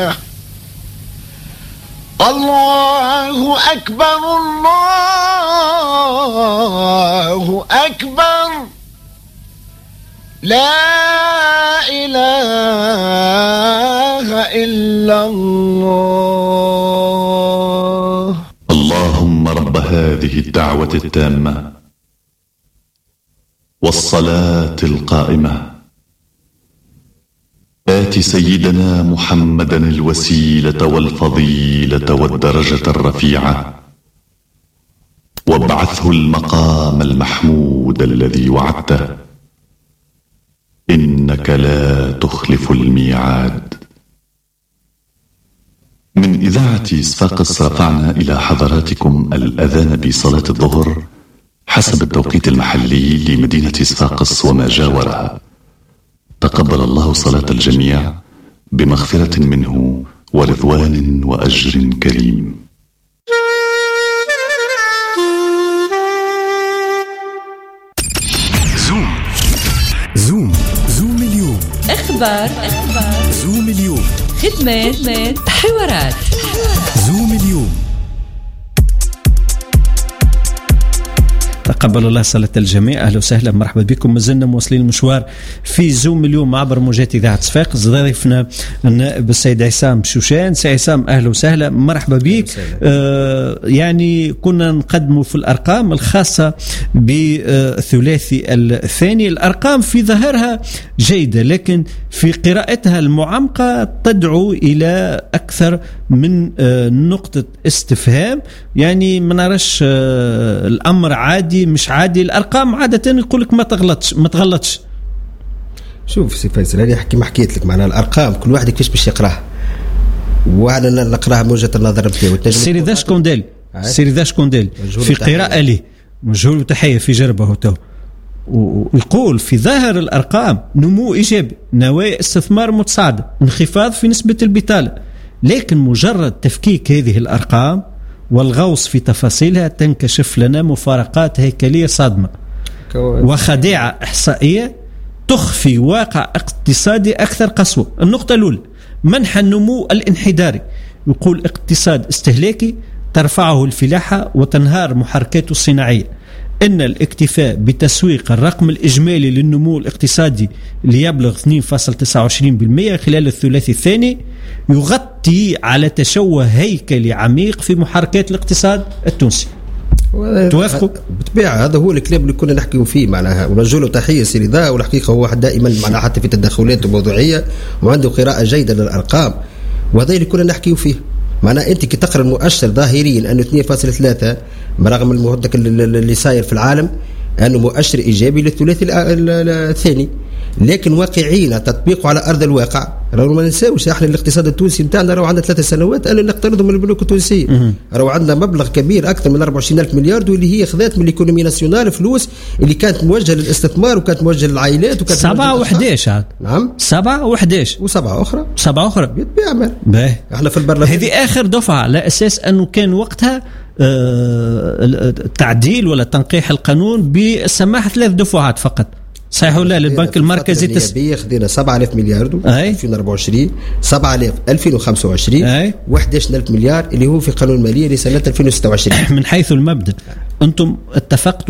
الله أكبر الله أكبر لا إله إلا الله. اللهم رب هذه الدعوة التامة والصلاة القائمة آت سيدنا محمدا الوسيلة والفضيلة والدرجة الرفيعة وابعثه المقام المحمود الذي وعدته إنك لا تخلف الميعاد. من إذاعة صفاقس رفعنا إلى حضراتكم الأذان بصلاة الظهر حسب التوقيت المحلي لمدينة صفاقس وما جاورها. تقبل الله صلاة الجميع بمغفرة منه ورضوان وأجر كريم. زوم اليوم. أخبار زوم اليوم. خدمات حوارات زوم اليوم. تقبل الله صلاة الجميع. أهلا وسهلا مرحبا بكم. مازلنا مواصلين المشوار في زوم اليوم عبر موجات إذاعة صفاقس. ضيفنا النائب السيد عصام شوشان. سي عصام أهلا وسهلا مرحبا بك. يعني كنا نقدموا في الأرقام الخاصة بالثلاثي الثاني. الأرقام في ظاهرها جيدة لكن في قراءتها المعمقة تدعو إلى أكثر من نقطة استفهام. يعني ما نراش الأمر عادي مش عادي. الأرقام عادة يقول لك ما تغلطش. شوف سي فيصل أنا ما حكيت لك معناها الأرقام كل واحد كيفاش باش يقراها وأنا نقراها من وجهة النظر نتاعو. سيري ذا شكونديل في قراءة لي مجهول وتحية في جربه تو ويقول في ظاهر الأرقام نمو إيجابي، نوايا استثمار متصاعدة، انخفاض في نسبة البطالة، لكن مجرد تفكيك هذه الأرقام والغوص في تفاصيلها تنكشف لنا مفارقات هيكلية صادمة وخديعة إحصائية تخفي واقع اقتصادي أكثر قسوة. النقطة الأولى منح النمو الانحداري. يقول اقتصاد استهلاكي ترفعه الفلاحة وتنهار محركاته الصناعية. إن الاكتفاء بتسويق الرقم الإجمالي للنمو الاقتصادي ليبلغ 2.29% خلال الثلاثي الثاني يغطي على تشوه هيكلي عميق في محركات الاقتصاد التونسي. توافقوا؟ بالطبيعة هذا هو الكلام اللي كنا نحكيه فيه معناها ونرجو له تحية سيدي ذا. والحقيقة هو دائما معناها حتى في تدخلاته موضوعية وعنده قراءة جيدة للأرقام وهذا اللي كنا نحكيه فيه. معناها أنت كي تقرأ المؤشر ظاهريا أنه 2.3 برغم المهدك اللي صاير في العالم أنه مؤشر إيجابي للثلاثي الثاني، لكن واقعيا تطبيقه على أرض الواقع راهو ما ننساوش احنا الاقتصاد التونسي نتاعنا راهو عندنا 3 سنوات أنا نقترض من البنوك التونسية راهو عندنا مبلغ كبير أكثر من 24,000 مليار واللي هي خذات من الإيكونومي ناسيونال فلوس اللي كانت موجهة للاستثمار وكانت موجهة للعائلات وكانت 7 و11 نعم 7 و11 و7 أخرى بالطبع. احنا في البرلمان هذه آخر دفعة على أساس أنه كان وقتها تعديل ولا تنقيح القانون بسماح 3 دفعات فقط. صحيح ولا للبنك المركزي خذينا 7,000 مليار 2024 7,000 2025 11,000 مليار اللي هو في قانون المالية لسنة 2026. من حيث المبدأ أنتم اتفقتوا